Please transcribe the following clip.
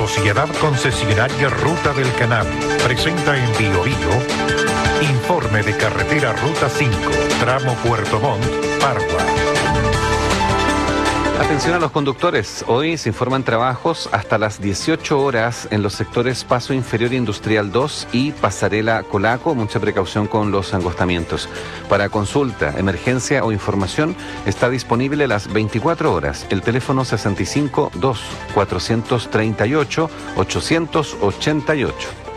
Sociedad Concesionaria Ruta del Canal presenta en Bio Bio informe de carretera Ruta 5, tramo Puerto Montt, Pargua. Atención a los conductores, hoy se informan trabajos hasta las 18 horas en los sectores Paso Inferior Industrial 2 y Pasarela Colaco, mucha precaución con los angostamientos. Para consulta, emergencia o información está disponible las 24 horas, el teléfono 65 2 438 888.